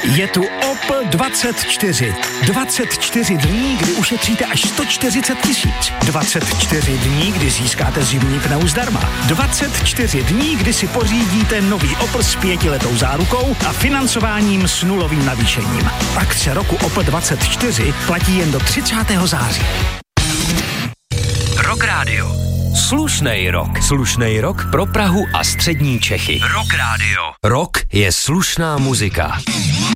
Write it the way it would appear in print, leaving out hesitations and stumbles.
Je tu Opel 24. 24 dní, kdy ušetříte až 140 000. 24 dní, kdy získáte zimní pneu zdarma. 24 dní, kdy si pořídíte nový Opel s 5letou zárukou a financováním s nulovým navýšením. Akce roku Opel 24 platí jen do 30. září. Rock Radio. Slušnej rok. Slušnej rok pro Prahu a střední Čechy. Rock Radio. Rock je slušná muzika.